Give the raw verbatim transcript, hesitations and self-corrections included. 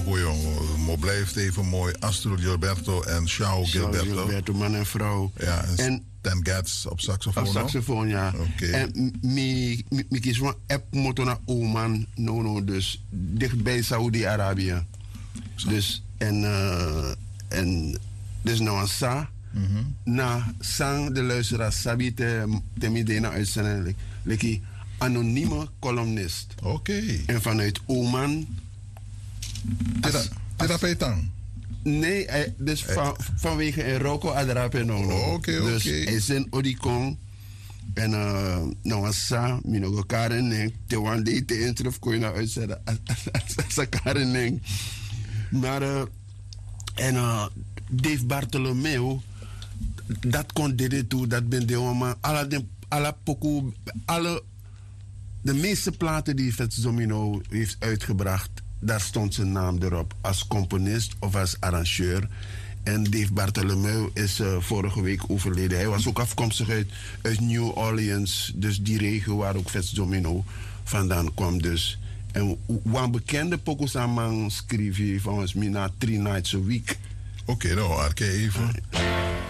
Oh jongen, mo blijft even mooi. Astro Gilberto en Shao Gilberto. Shao Gilberto, man en vrouw. Ja, en, en Stan Getz op saxofoon. Op saxofoon, ja. Okay. En mi mi mi kies van app motor naar Oman, no no, dus dichtbij Saudi-Arabië. Dus en uh, en dus nou een sa. Mm-hmm. Na sang de luisteraar Sabi te te midden uitzending, leki anonieme columnist. Oké. Okay. En vanuit Oman. Therapeutan? Nee, hij, dus eh. van, vanwege een Rocco Adrapeno. Oké, oké. Dus hij is in Odikon. En uh, nou was sa, minogo Karen en te wan de te intref kon je nou uitzetten. Als Karen en. Maar uh, en uh, Dave Bartolomeo, dat kon dit toe, dat ben de oma. Alle de alle pokoe, alle de meeste platen die Fats Domino heeft uitgebracht, daar stond zijn naam erop als componist of als arrangeur. En Dave Bartholomew is uh, vorige week overleden. Hij was ook afkomstig uit, uit New Orleans, dus die regio waar ook Fats Domino vandaan kwam. Dus. En een bekende pokoesamang schreef hij volgens mij na Three Nights a Week. Oké, okay, nou, arke even.